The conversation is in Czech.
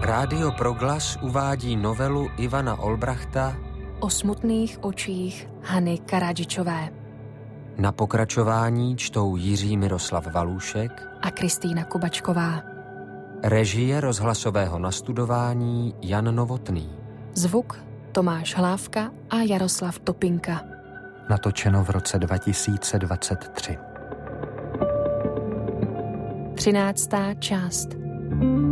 Rádio Proglas uvádí novelu Ivana Olbrachta O smutných očích Hany Karadžičové. Na pokračování čtou Jiří Miroslav Valůšek A Kristýna Kubačková. Režie rozhlasového nastudování Jan Novotný. Zvuk Tomáš Hlávka a Jaroslav Topinka. Natočeno v roce 2023. 13. část.